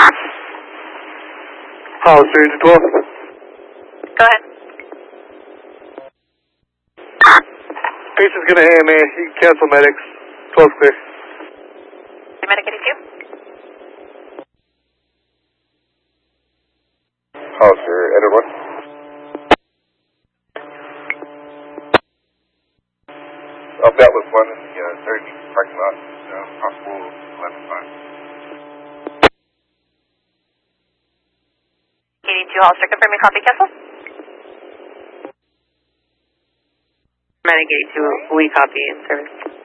Hollister, 12. Go ahead. Patient's gonna AMA. You can cancel medics. 12 clear. Medic 82. Hollister, Edward 1. That was one in the third parking lot, possible 11-5. 82 Hollister, confirming copy, cancel. Medic 82, we copy in service.